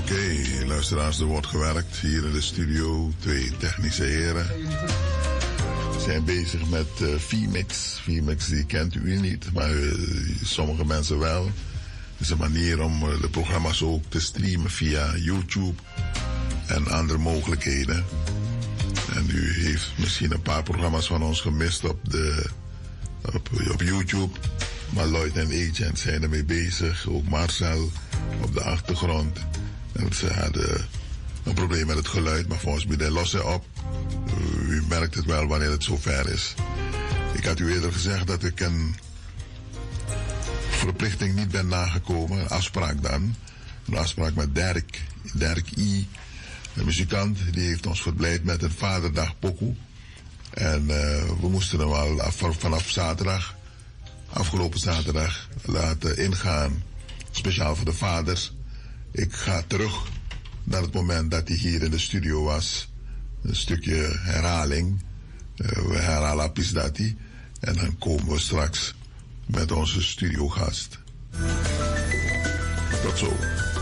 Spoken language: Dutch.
Oké, luisteraars, er wordt gewerkt hier in de studio. 2 technische heren zijn bezig met VMix. VMix die kent u niet, maar sommige mensen wel. Het is een manier om de programma's ook te streamen via YouTube en andere mogelijkheden. En u heeft misschien een paar programma's van ons gemist op YouTube. Maar Lloyd en Agent zijn ermee bezig. Ook Marcel op de achtergrond. En ze hadden een probleem met het geluid, maar volgens mij lossen op. U merkt het wel wanneer het zover is. Ik had u eerder gezegd dat ik een verplichting niet ben nagekomen. Een afspraak dan. Een afspraak met Dirk I. Een muzikant, die heeft ons verblijd met een Vaderdag pokoe. En we moesten hem al vanaf zaterdag, afgelopen zaterdag, laten ingaan. Speciaal voor de vaders. Ik ga terug naar het moment dat hij hier in de studio was. Een stukje herhaling. We herhalen Apisdati. En dan komen we straks met onze studiogast. Tot zo.